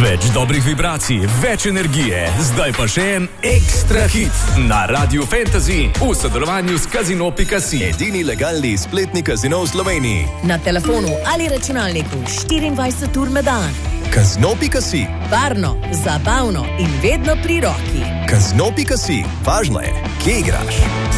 Več dobrih vibracij, več energije, zdaj pa še en ekstra hit na Radio Fantasy v sodelovanju s Casino.si. Edini legalni spletni kazino v Sloveniji. Na telefonu ali računalniku 24 ur na dan. Casino.si. Varno, zabavno in vedno pri roki. Casino.si. Važno je, kje igraš.